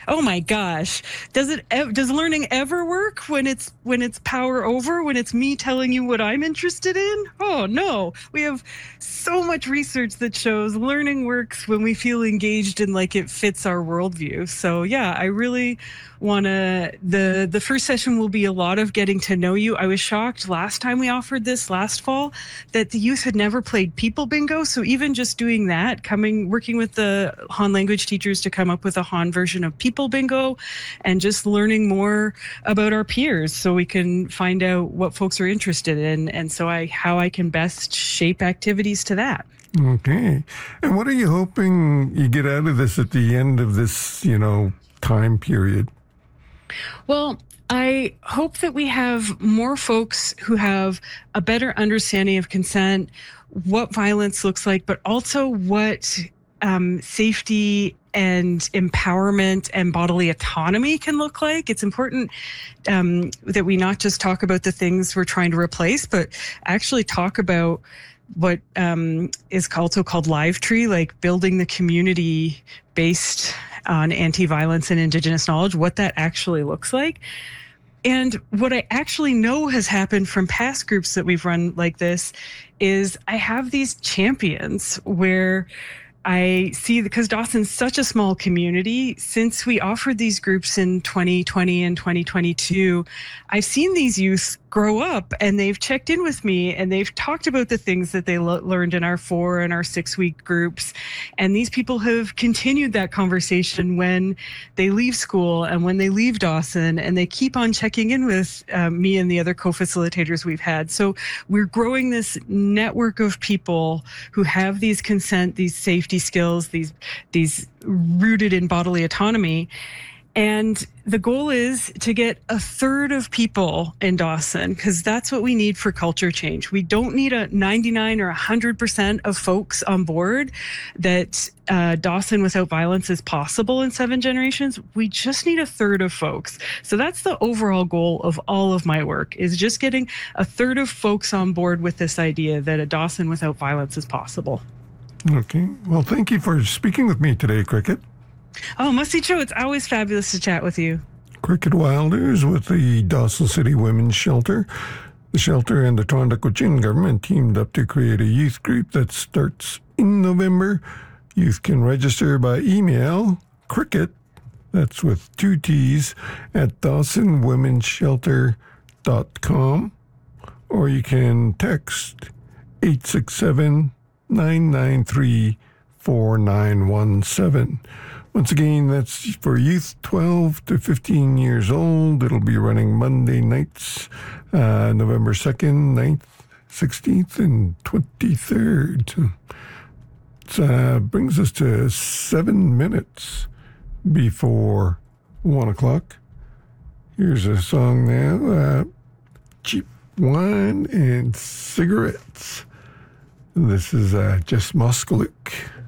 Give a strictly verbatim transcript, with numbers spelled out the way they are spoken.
Oh my gosh. Does it ev- does learning ever work when it's when it's power over, when it's me telling you what I'm interested in? Oh no. We have so much research that shows learning works when we feel engaged and like it fits our worldview. So yeah, I really want to the the first session will be a lot of getting to know you. I was shocked last time we offered this last fall that the youth had never played people bingo. So even just doing that, coming working with the Han language teachers to come up with a Han version of people bingo and just learning more about our peers so we can find out what folks are interested in and so I how I can best shape activities to that. Okay. And what are you hoping you get out of this at the end of this, you know, time period? Well, I hope that we have more folks who have a better understanding of consent, what violence looks like, but also what um, safety and empowerment and bodily autonomy can look like. It's important um, that we not just talk about the things we're trying to replace, but actually talk about what um, is also called Live Tree, like building the community based on anti-violence and Indigenous knowledge, what that actually looks like. And what I actually know has happened from past groups that we've run like this is I have these champions where I see, because Dawson's such a small community, since we offered these groups in twenty twenty and twenty twenty-two, I've seen these youth grow up and they've checked in with me and they've talked about the things that they lo- learned in our four and our six week groups. And these people have continued that conversation when they leave school and when they leave Dawson, and they keep on checking in with um, me and the other co-facilitators we've had. So we're growing this network of people who have these consent, these safety skills, these, these rooted in bodily autonomy. And the goal is to get a third of people in Dawson, because that's what we need for culture change. We don't need a ninety-nine or one hundred percent of folks on board that uh, Dawson without violence is possible in seven generations. We just need a third of folks. So that's the overall goal of all of my work, is just getting a third of folks on board with this idea that a Dawson without violence is possible. Okay. Well, thank you for speaking with me today, Cricket. Oh, Musty Cho, it's always fabulous to chat with you. Cricket Wilders with the Dawson City Women's Shelter. The shelter and the Toronto Cochin government teamed up to create a youth group that starts in November. Youth can register by email, cricket, that's with two T's, at dawson women's shelter dot com, or you can text eight six seven, nine nine three, four nine one seven. Once again, that's for youth twelve to fifteen years old. It'll be running Monday nights, uh, November second, ninth, sixteenth, and twenty-third. It uh, brings us to seven minutes before one o'clock. Here's a song now, uh, Cheap Wine and Cigarettes. This is uh, Jess Moskalik.